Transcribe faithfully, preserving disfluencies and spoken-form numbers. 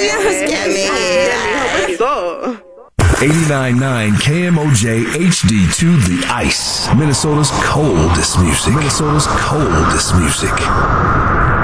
You scared me. What's up? eighty-nine point nine K M O J H D two The Ice. Minnesota's coldest music. Minnesota's coldest music.